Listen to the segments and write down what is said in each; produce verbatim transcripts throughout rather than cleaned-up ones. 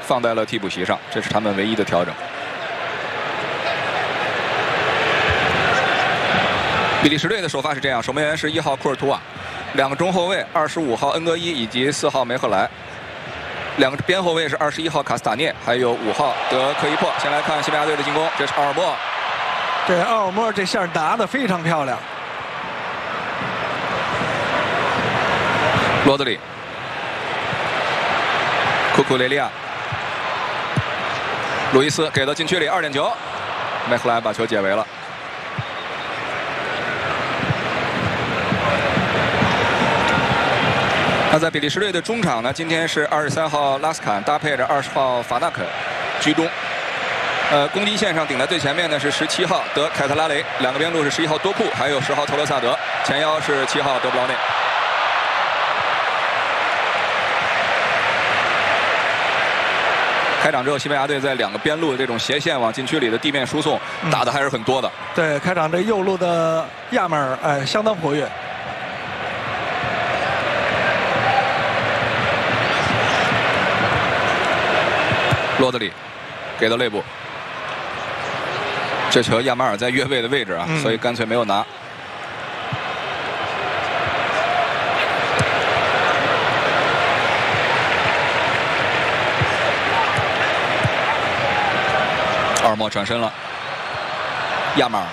放在了替补席上，这是他们唯一的调整。比利时队的首发是这样：守门员是一号库尔图瓦，两个中后卫二十五号恩格伊以及四号梅赫莱，两个边后卫是二十一号卡斯塔涅，还有五号德科伊珀。先来看西班牙队的进攻，这是奥尔莫。 这奥尔莫这下打得非常漂亮。 罗德里、库库雷利亚、路易斯给到禁区里二点九，梅赫莱把球解围了。那在比利时队的中场呢，今天是二十三号拉斯坎搭配着二十号法纳肯居中。呃，攻击线上顶在最前面的是十七号德凯特拉雷，两个边路是十一号多库，还有十号特罗萨德，前腰是七号德布劳内。开场之后，西班牙队在两个边路的这种斜线往禁区里的地面输送，打的还是很多的。 对，开场这右路的亚马尔，哎，相当活跃。 罗德里给到内部，这球亚马尔在越位的位置啊，嗯、所以干脆没有拿。奥尔莫转身了，亚马尔。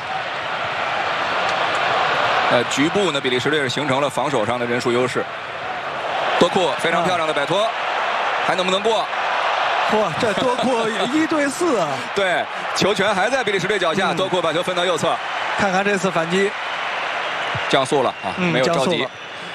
呃，局部呢，比利时队是形成了防守上的人数优势。多库非常漂亮的摆脱，啊、还能不能过？ 哇，这多库一对四啊！ 对，球权还在比利时队脚下，嗯、多库把球分到右侧。 看看这次反击， 降速了啊，嗯、没有着急。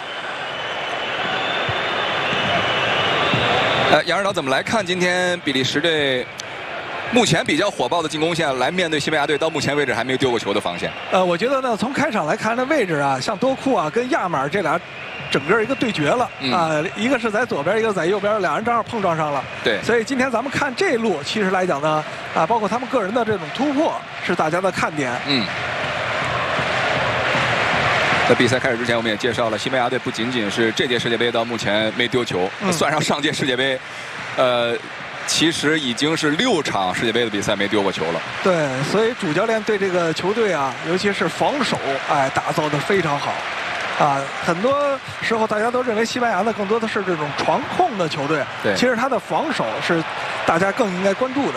呃，杨指导怎么来看今天比利时队目前比较火爆的进攻线来面对西班牙队到目前为止还没有丢过球的防线？ 呃，我觉得呢，从开场来看，这位置啊，像多库啊跟亚马尔这俩。整个一个对决了啊、呃，一个是在左边，一个在右边，两人正好碰撞上了。 对， 所以今天咱们看这路，其实来讲呢，啊，包括他们个人的这种突破，是大家的看点。 嗯。在比赛开始之前，我们也介绍了，西班牙队不仅仅是这届世界杯到目前没丢球，嗯、算上上届世界杯，呃，其实已经是六场世界杯的比赛没丢过球了。 对，所以主教练对这个球队啊，尤其是防守，哎，打造的非常好。啊，很多时候大家都认为西班牙呢更多的是这种传控的球队， 对， 其实他的防守是大家更应该关注的。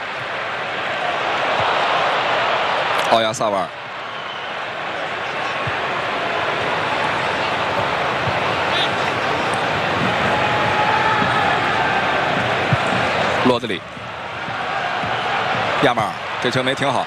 奥亚萨瓦尔，罗德里，亚马尔，这球没停好。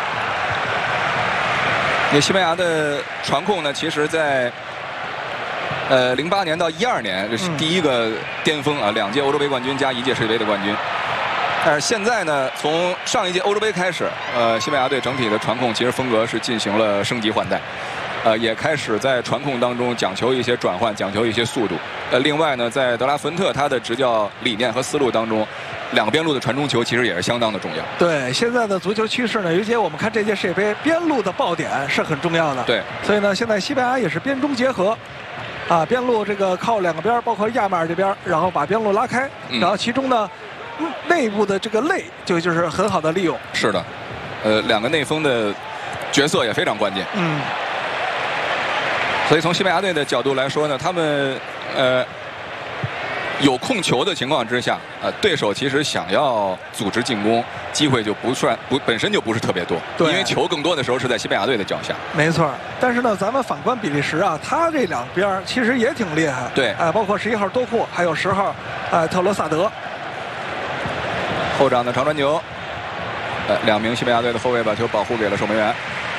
因为西班牙的传控呢，其实在呃零八年到一二年，这是第一个巅峰啊，两届欧洲杯冠军加一届世界杯的冠军。但是现在呢，从上一届欧洲杯开始，呃，西班牙队整体的传控其实风格是进行了升级换代，呃，也开始在传控当中讲求一些转换，讲求一些速度。呃，另外呢，在德拉福恩特他的执教理念和思路当中，两个边路的传中球其实也是相当的重要。 对，现在的足球趋势呢，尤其我们看这届世界杯，边路的爆点是很重要的。 对， 所以呢，现在西班牙也是边中结合，啊，边路这个靠两个边，包括亚马尔这边，然后把边路拉开， 嗯、 然后其中呢，内部的这个内就就是很好的利用。 是的，呃，两个内锋的角色也非常关键。 嗯。 所以从西班牙队的角度来说呢，他们呃。有控球的情况之下，呃，对手其实想要组织进攻，机会就不算不本身就不是特别多， 对， 因为球更多的时候是在西班牙队的脚下。 没错，但是呢，咱们反观比利时啊，他这两边其实也挺厉害。 对， 哎、呃，包括十一号多库，还有十号，呃，特罗萨德。 后场的长传球，呃，两名西班牙队的后卫把球保护给了守门员。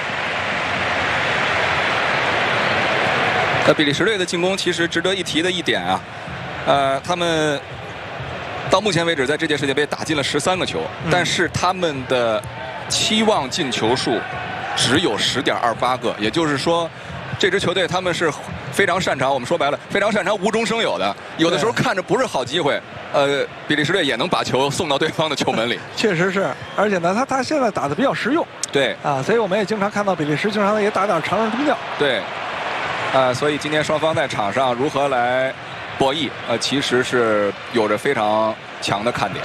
那比利时队的进攻其实值得一提的一点啊。呃，他们到目前为止在这届世界杯打进了十三个球，嗯、但是他们的期望进球数只有十点二八个，也就是说，这支球队他们是非常擅长，我们说白了，非常擅长无中生有的。有的时候看着不是好机会，呃，比利时队也能把球送到对方的球门里。 确实是，而且呢，他他现在打的比较实用。 对啊， 所以我们也经常看到比利时经常也打点长传中吊。 对，啊，所以今天双方在场上如何来博弈，呃，其实是有着非常强的看点。